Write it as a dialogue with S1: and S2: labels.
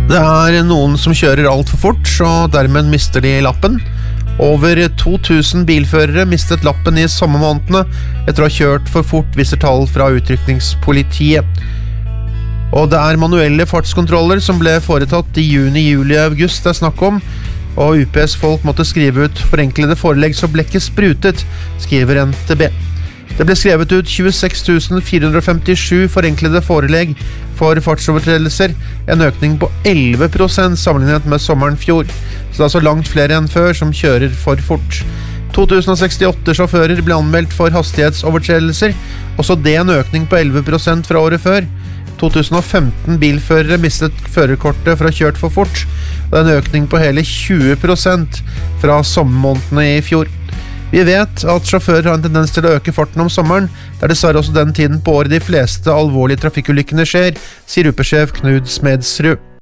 S1: Det noen som kjører alt for fort, og dermed mister de lappen. Over 2000 bilførere mistet lappen I sommermånedene etter å ha kjørt for fort, viser tall fra utrykningspolitiet. Og det manuelle fartskontroller som ble foretatt I juni, juli og august det snakk om, og UPS folk måtte skrive ut forenklede forelegg så blekket sprutet, skriver NTB. Det ble skrevet ut 26 457 forenklede forelegg for fartsovertredelser, en økning på 11% sammenlignet med sommeren fjor. Så det så langt flere enn før som kjører for fort. 2068 sjåfører ble anmeldt for hastighetsovertredelser, også det en økning på 11% fra året før. 2015 bilførere mistet førerkortet for å ha kjørt for fort, og en økning på hele 20% fra sommermånedene I fjor. Vi vet at sjåfører har en tendens til å øke farten om sommeren, der dessverre også den tiden på året de fleste alvorlige trafikkulykkene skjer, sier UP-sjef Knud Smedsrud.